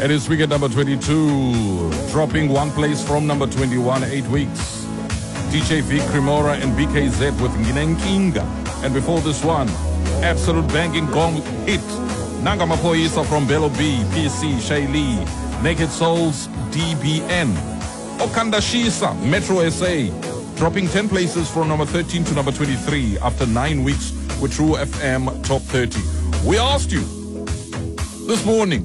It is weekend number 22, dropping one place from number 21, 8 weeks. DJ V Cremora and BKZ with Nginenkinga. And before this one, absolute banging gong hit. Nanga Mapoisa from Bello B, PC, Shaylee, Naked Souls, DBN. Okanda Shisa, Metro SA, dropping 10 places from number 13 to number 23 after 9 weeks with True FM Top 30. We asked you this morning,